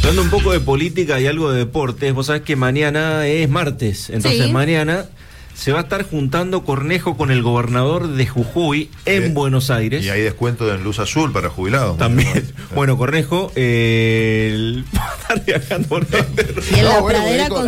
Hablando un poco de política y algo de deportes, vos sabés que mañana es martes, entonces Sí. mañana se va a estar juntando Cornejo con el gobernador de Jujuy en Buenos Aires. Y hay descuento en luz azul para jubilados. También. Bueno, Cornejo va a estar viajando por Y en la pradera con